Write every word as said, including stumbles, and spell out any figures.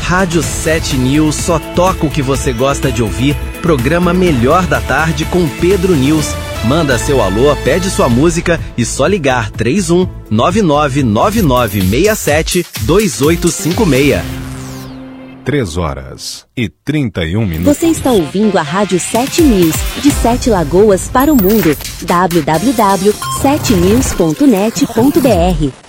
Rádio sete News só toca o que você gosta de ouvir. Programa Melhor da Tarde com Pedro News. Manda seu alô, pede sua música e só ligar três um nove nove nove nove seis sete dois oito cinco seis. três horas e trinta e um minutos. Você está ouvindo a Rádio sete News, de Sete Lagoas para o mundo. w w w ponto sete news ponto net ponto b r